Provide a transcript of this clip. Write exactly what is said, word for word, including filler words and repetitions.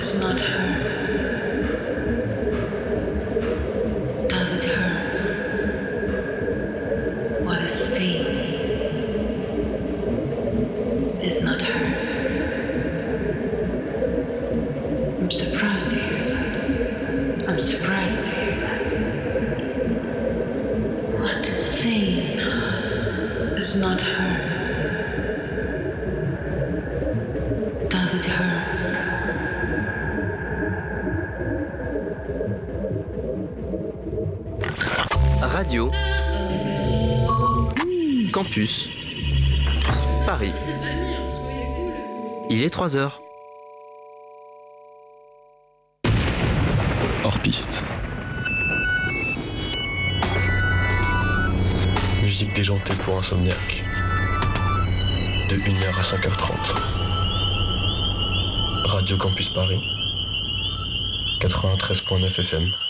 does not hurt? Does it hurt? What is seen is not hurt. I'm surprised to hear that. I'm surprised to hear that. What is seen is not hurt. Does it hurt? Radio Campus Paris. Il est trois heures. Hors piste. Musique déjantée pour insomniaque. De une heure à cinq heures trente. Radio Campus Paris. quatre-vingt-treize virgule neuf F M.